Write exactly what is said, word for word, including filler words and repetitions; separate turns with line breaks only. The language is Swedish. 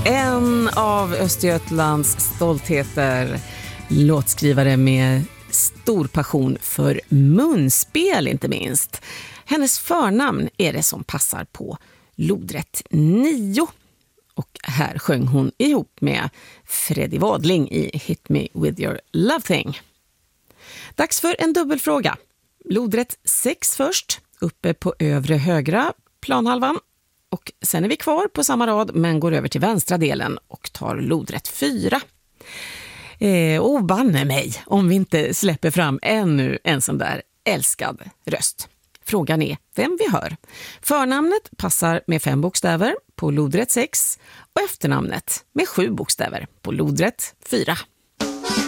En av Östergötlands stoltheter, låtskrivare med stor passion för munspel inte minst. Hennes förnamn är det som passar på lodrätt nio. Och här sjöng hon ihop med Freddie Wadling i Hit Me With Your Love Thing. Dags för en dubbelfråga. Lodrätt sex först, uppe på övre högra planhalvan. Och sen är vi kvar på samma rad men går över till vänstra delen och tar lodrätt fyra. Eh, och banne mig om vi inte släpper fram ännu en sån där älskad röst. Frågan är vem vi hör. Förnamnet passar med fem bokstäver på lodrätt sex och efternamnet med sju bokstäver på lodrätt fyra.